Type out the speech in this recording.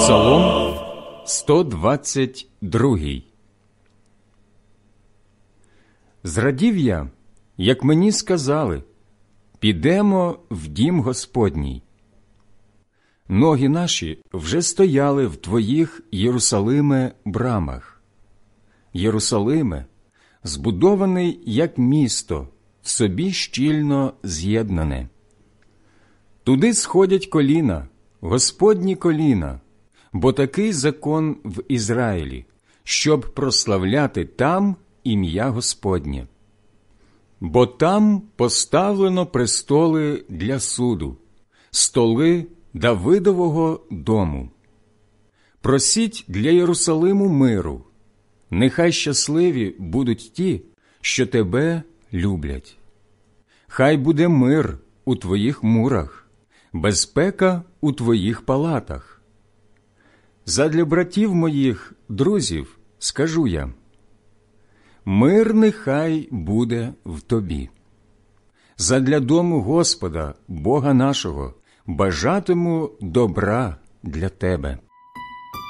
Псалом 122. Зрадів я, як мені сказали: підемо в дім Господній. Ноги наші вже стояли в твоїх, Єрусалиме, брамах. Єрусалиме, збудований як місто, в собі щільно з'єднане. Туди сходять коліна, Господні коліна, бо такий закон в Ізраїлі, щоб прославляти там ім'я Господнє. Бо там поставлено престоли для суду, столи Давидового дому. Просіть для Єрусалиму миру, нехай щасливі будуть ті, що тебе люблять. Хай буде мир у твоїх мурах, безпека у твоїх палатах. Задля братів моїх, друзів, скажу я: мир нехай буде в тобі. Задля дому Господа, Бога нашого, бажатиму добра для тебе.